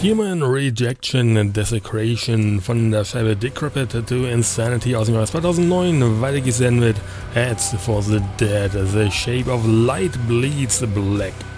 Human Rejection Desecration von der Scheibe Decrepit to Insanity aus dem Jahr 2009 weitergesendet mit Ads for the Dead, The Shape of Light Bleeds Black.